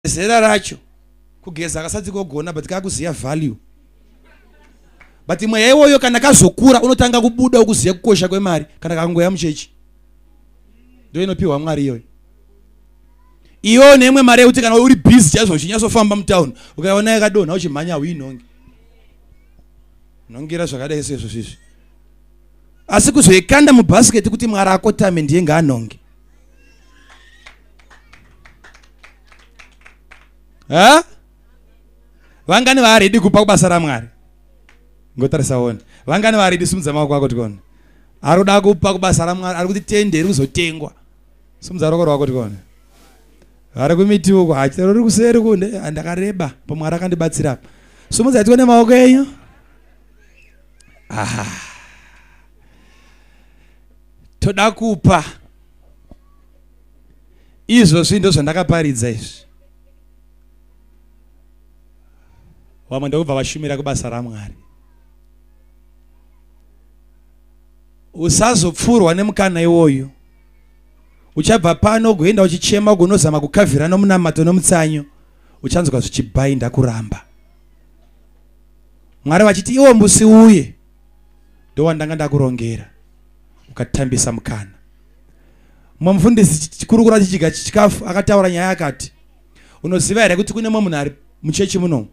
zera racho kugeza akasati kogona but kakuziya value. But imwe yaiwoyo kana kazokura unotanga kubuda ukuziya kukosha kwemari kana kangoya muchechi. Ndio inopiwa Mwari iyoyo. Iyo nemwe mari yekuti kana uri busy chazo chinyasofamba mutown ukaona yakadonha uchimhanya winonge. Nongira zvakadai sezvo zvizvi. Asi kuzoikanda mubasket kuti Mwari akotame ndiye ngaanonge. Ha? Vangani vari ready kupa kubasa raMwari? Ngotarisa wona. Vangani vari ready simudza maoko ako tikona. Aroda kupa kubasa raMwari, ari kuti tende rizotengwa. Simudza roko rwako tikona. Ari kumiti uko achero ri kuseri kunde andakareba paMwari akandibatsira. Simudza tikone maoko enyu. Aha. Toda kupa. Izvo zvindo zvandakaparidza izvi. Vamwe ndokubva vashumira kubasa raMwari. Usazopfurwa nemukana iwoyo. Uchabva pano kuenda uchichema gunozama kukavhira nomunamato nomutsanyo. Uchanzwa zvichibhainda kuramba. Mwari vachiti iwo mbusi uye. Ndo wandanga ndakurongera. Ukatambisa mukana. Mumfundisi chikurukura chichiga chikafu akataura nyaya akati. Unoziva here kuti kune munhu ari muchechi muno.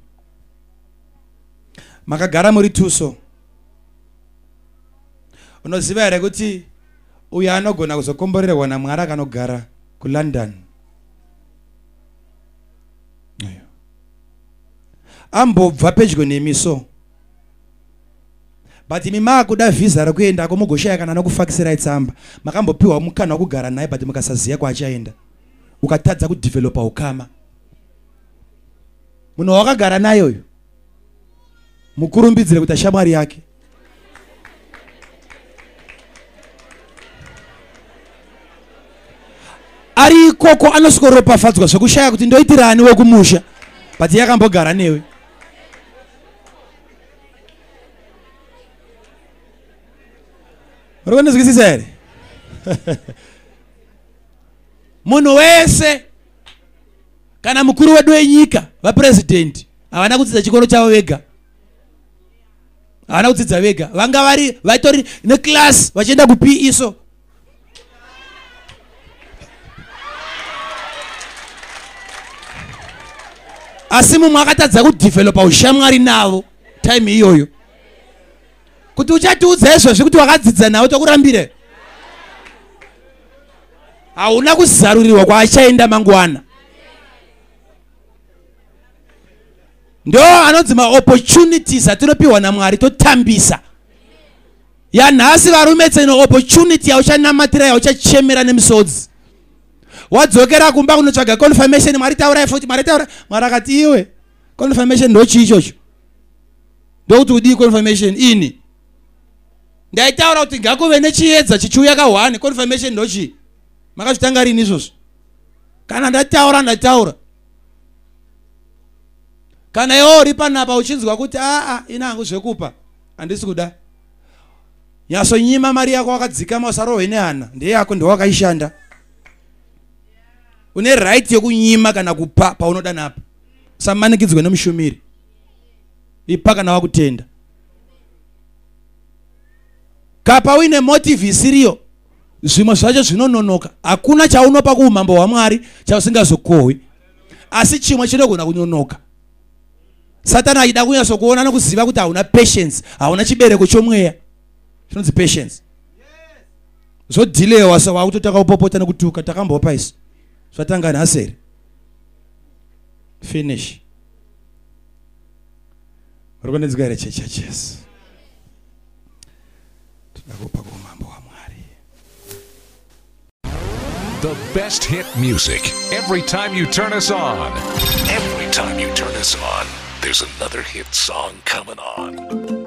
Makagara muri tuso. Unoziva here kuti uya anogona kuzokomborerwa naMwari akanogara kuLondon. Ambobva pedyo nemiso. But imi makuda visa rekuenda mugoshaya kana nokufakisira itsamba. Makambopiwa mukana wokugara naye but mukasaziya kwachaenda. Ukatadza kudevelopa ukama. Munhu wakagara naye uyu. Mukurumbidzire kuti shamwari yake. Ari ikoko anosikoropafadzwa zvekushaya kuti ndoitirani wekumusha. But yakambogara newe. Unokunzwisisa here? Munhu wese kana mukuru wedu wenyika vapresident havana kudzidza chikoro chavo vega. Havana kudzidza vega. Vanga vari vatori neclass vachienda kupi iso. Asi mumwe akatadza kudevelopa ushamwari navo time iyoyo. Kuti uchatiudza izvo zvekuti wakadzidza nawo tokurambire. Hauna kuzarurirwa kwaachaenda mangwana. Ndo anonzi ma-opportunities atinopiwa naMwari totambisa. Yanhasi varume tseno opportunity yauchanamatira yauchachemera nemisodzi. Wadzokera kumba kunotsvaga confirmation Mwari taura futi Mwari taura. Mwari akati iwe confirmation ndochi ichocho. Ndokuti udi confirmation ini. Ndaitaura kuti ngakuve nechiedza chichiuya ka1 confirmation ndochi. Makazvitanga rini izvozvo? Kana ndataura. Kana iwe uri panapa uchinzwa kuti inangu zvekupa handisi kuda. Nyasonyima mari yako wakadzikama usarohwe nehana ndiye yako ndiwe wakaishanda. Une right yokunyima kana kupa paunoda napa. Usamanikidzwe nemushumiri. Ipa kana wakutenda. Kapa uine motive isiriyo. Zvimwe zvacho zvinononoka. Hakuna chaunopa kuumambo hwaMwari chausingazokohwi. Asi chimwe chinogona kunonoka. Satani achida kunyasokuona nokuziva kuti hauna patience, hauna chibereko chomweya. Chinonzi patience. Zodhilewa sawakutotaka kupopota nekutuka takambopa isu. Zvatanga nhaseri. Finish. Rokonedzika here churches. Tudakupa kumambo wa Mwari. The best hit music every time you turn us on. Every time you turn us on, there's another hit song coming on.